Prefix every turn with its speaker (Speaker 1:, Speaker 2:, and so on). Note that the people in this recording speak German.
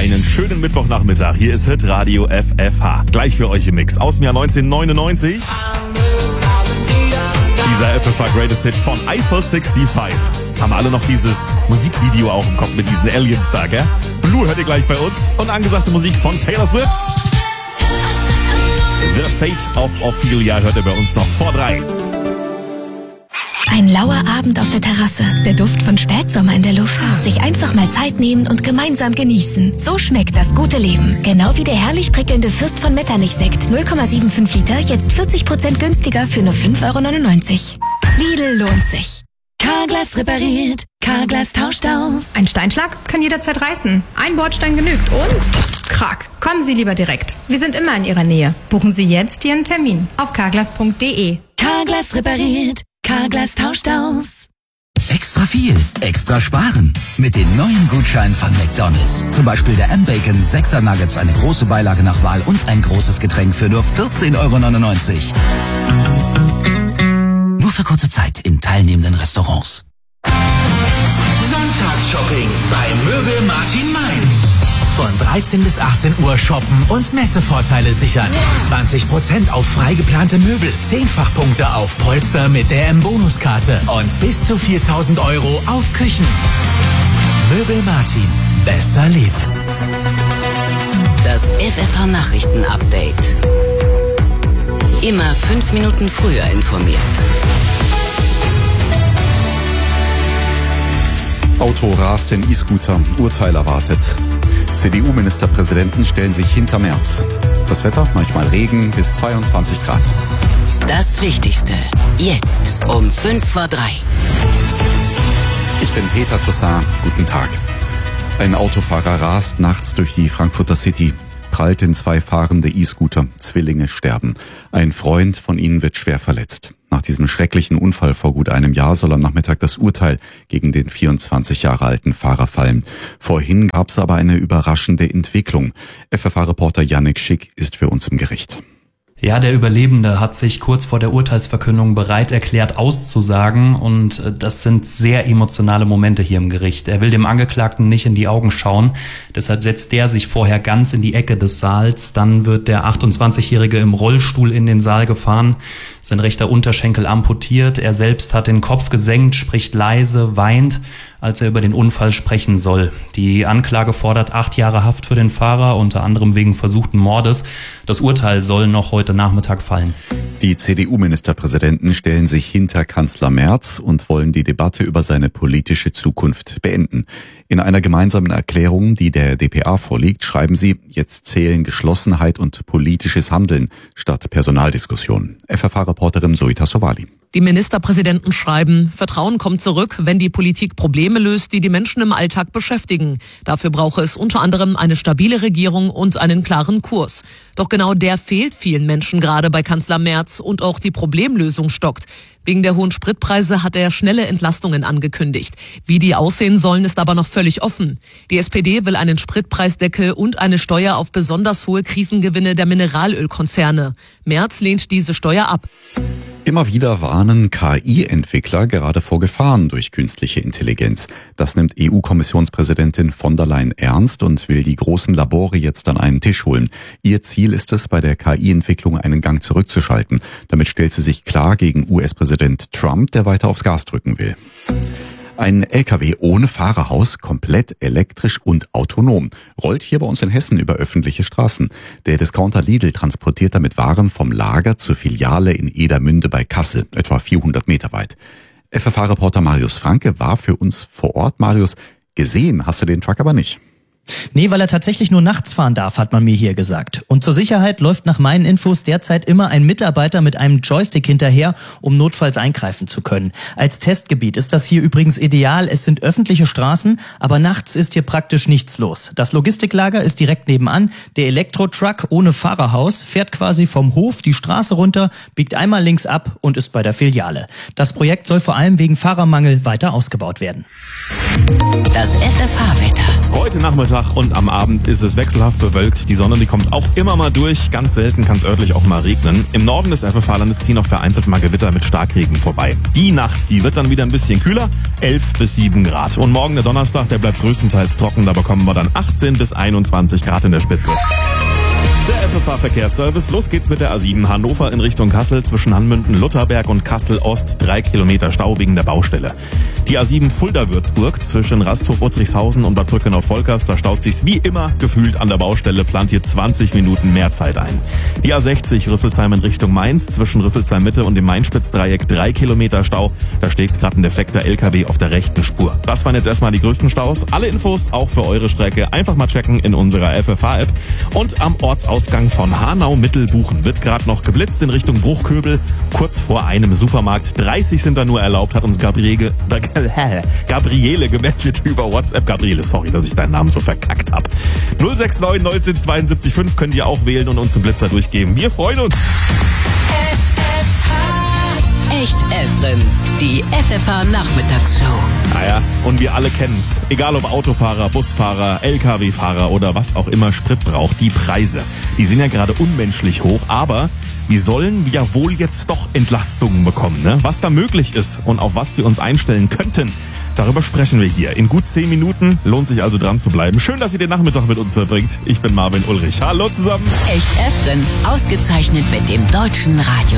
Speaker 1: Einen schönen Mittwochnachmittag. Hier ist Hitradio FFH. Gleich für euch im Mix aus dem Jahr 1999. Dieser FFH Greatest Hit von Eiffel 65. Haben alle noch dieses Musikvideo auch im Kopf mit diesen Aliens da, gell? Blue hört ihr gleich bei uns. Und angesagte Musik von Taylor Swift. The Fate of Ophelia hört ihr bei uns noch vor 3.
Speaker 2: Ein lauer Abend auf der Terrasse, der Duft von Spätsommer in der Luft. Sich einfach mal Zeit nehmen und gemeinsam genießen. So schmeckt das gute Leben. Genau wie der herrlich prickelnde Fürst von Metternich-Sekt. 0,75 Liter, jetzt 40% günstiger für nur 5,99 €. Lidl lohnt sich.
Speaker 3: Carglass repariert, Carglass tauscht aus.
Speaker 4: Ein Steinschlag kann jederzeit reißen. Ein Bordstein genügt und krack. Kommen Sie lieber direkt. Wir sind immer in Ihrer Nähe. Buchen Sie jetzt Ihren Termin auf carglass.de.
Speaker 3: Carglass repariert, Carglass tauscht aus.
Speaker 5: Extra viel, extra sparen. Mit den neuen Gutscheinen von McDonald's. Zum Beispiel der M-Bacon 6er Nuggets, eine große Beilage nach Wahl und ein großes Getränk für nur 14,99 €. Nur für kurze Zeit in teilnehmenden Restaurants.
Speaker 6: Sonntagsshopping bei Möbel Martin Mainz.
Speaker 7: Von 13 bis 18 Uhr shoppen und Messevorteile sichern. 20% auf freigeplante Möbel, 10-fach-Punkte auf Polster mit der M-Bonuskarte und bis zu 4.000 € auf Küchen. Möbel Martin. Besser leben.
Speaker 3: Das FFH-Nachrichten-Update. Immer 5 Minuten früher informiert.
Speaker 8: Auto rast in E-Scooter, Urteil erwartet. CDU-Ministerpräsidenten stellen sich hinter Merz. Das Wetter, manchmal Regen, bis 22 Grad.
Speaker 3: Das Wichtigste, jetzt um 5 vor 3.
Speaker 8: Ich bin Peter Toussaint, guten Tag. Ein Autofahrer rast nachts durch die Frankfurter City, prallt in 2 fahrende E-Scooter, Zwillinge sterben. Ein Freund von ihnen wird schwer verletzt. Nach diesem schrecklichen Unfall vor gut einem Jahr soll am Nachmittag das Urteil gegen den 24 Jahre alten Fahrer fallen. Vorhin gab es aber eine überraschende Entwicklung. FFH-Reporter Yannick Schick ist für uns im Gericht.
Speaker 9: Ja, der Überlebende hat sich kurz vor der Urteilsverkündung bereit erklärt, auszusagen, und das sind sehr emotionale Momente hier im Gericht. Er will dem Angeklagten nicht in die Augen schauen, deshalb setzt der sich vorher ganz in die Ecke des Saals. Dann wird der 28-Jährige im Rollstuhl in den Saal gefahren, sein rechter Unterschenkel amputiert, er selbst hat den Kopf gesenkt, spricht leise, weint, als er über den Unfall sprechen soll. Die Anklage fordert 8 Jahre Haft für den Fahrer, unter anderem wegen versuchten Mordes. Das Urteil soll noch heute Nachmittag fallen.
Speaker 8: Die CDU-Ministerpräsidenten stellen sich hinter Kanzler Merz und wollen die Debatte über seine politische Zukunft beenden. In einer gemeinsamen Erklärung, die der dpa vorliegt, schreiben sie, jetzt zählen Geschlossenheit und politisches Handeln statt Personaldiskussionen. FFH-Reporterin Zoita Sowali.
Speaker 10: Die Ministerpräsidenten schreiben, Vertrauen kommt zurück, wenn die Politik Probleme löst, die die Menschen im Alltag beschäftigen. Dafür brauche es unter anderem eine stabile Regierung und einen klaren Kurs. Doch genau der fehlt vielen Menschen gerade bei Kanzler Merz, und auch die Problemlösung stockt. Wegen der hohen Spritpreise hat er schnelle Entlastungen angekündigt. Wie die aussehen sollen, ist aber noch völlig offen. Die SPD will einen Spritpreisdeckel und eine Steuer auf besonders hohe Krisengewinne der Mineralölkonzerne. Merz lehnt diese Steuer ab.
Speaker 8: Immer wieder warnen KI-Entwickler gerade vor Gefahren durch künstliche Intelligenz. Das nimmt EU-Kommissionspräsidentin von der Leyen ernst und will die großen Labore jetzt an einen Tisch holen. Ihr Ziel ist es, bei der KI-Entwicklung einen Gang zurückzuschalten. Damit stellt sie sich klar gegen US-Präsident Trump, der weiter aufs Gas drücken will. Ein LKW ohne Fahrerhaus, komplett elektrisch und autonom, rollt hier bei uns in Hessen über öffentliche Straßen. Der Discounter Lidl transportiert damit Waren vom Lager zur Filiale in Edermünde bei Kassel, etwa 400 Meter weit. FFH-Reporter Marius Franke war für uns vor Ort. Marius, gesehen hast du den Truck aber nicht.
Speaker 11: Nee, weil er tatsächlich nur nachts fahren darf, hat man mir hier gesagt. Und zur Sicherheit läuft nach meinen Infos derzeit immer ein Mitarbeiter mit einem Joystick hinterher, um notfalls eingreifen zu können. Als Testgebiet ist das hier übrigens ideal. Es sind öffentliche Straßen, aber nachts ist hier praktisch nichts los. Das Logistiklager ist direkt nebenan. Der Elektro-Truck ohne Fahrerhaus fährt quasi vom Hof die Straße runter, biegt einmal links ab und ist bei der Filiale. Das Projekt soll vor allem wegen Fahrermangel weiter ausgebaut werden.
Speaker 3: Das FFH-Wetter.
Speaker 1: Heute Nachmittag Nachmittag und am Abend ist es wechselhaft bewölkt. Die Sonne, die kommt auch immer mal durch. Ganz selten kann es örtlich auch mal regnen. Im Norden des FFH-Landes ziehen auch vereinzelt mal Gewitter mit Starkregen vorbei. Die Nacht, die wird dann wieder ein bisschen kühler, 11 bis 7 Grad. Und morgen der Donnerstag, der bleibt größtenteils trocken. Da bekommen wir dann 18 bis 21 Grad in der Spitze. Der FFH-Verkehrsservice. Los geht's mit der A7 Hannover in Richtung Kassel zwischen Hanmünden-Lutherberg und Kassel-Ost. 3 Kilometer Stau wegen der Baustelle. Die A7 Fulda-Würzburg zwischen Rasthof-Uttrichshausen und Bad Brückenau-Volkers. Da staut sich's wie immer gefühlt an der Baustelle. Plant hier 20 Minuten mehr Zeit ein. Die A60 Rüsselsheim in Richtung Mainz zwischen Rüsselsheim-Mitte und dem Main-Spitz-Dreieck. 3 Kilometer Stau. Da steht gerade ein defekter LKW auf der rechten Spur. Das waren jetzt erstmal die größten Staus. Alle Infos auch für eure Strecke einfach mal checken in unserer FFH-App. Und am Ortsausgang von Hanau-Mittelbuchen wird gerade noch geblitzt in Richtung Bruchköbel, kurz vor einem Supermarkt. 30 sind da nur erlaubt, hat uns Gabriele gemeldet über WhatsApp. Gabriele, sorry, dass ich deinen Namen so verkackt habe. 069 19 72 5 könnt ihr auch wählen und uns einen Blitzer durchgeben. Wir freuen uns.
Speaker 3: Echt Efren, die FFH-Nachmittagsshow.
Speaker 1: Naja, und wir alle kennen's. Egal ob Autofahrer, Busfahrer, LKW-Fahrer oder was auch immer Sprit braucht, die Preise, die sind ja gerade unmenschlich hoch, aber wir sollen ja wohl jetzt doch Entlastungen bekommen, ne? Was da möglich ist und auf was wir uns einstellen könnten, darüber sprechen wir hier. In gut 10 Minuten lohnt sich also dran zu bleiben. Schön, dass ihr den Nachmittag mit uns verbringt. Ich bin Marvin Ulrich. Hallo zusammen.
Speaker 3: Echt Efren, ausgezeichnet mit dem Deutschen Radio.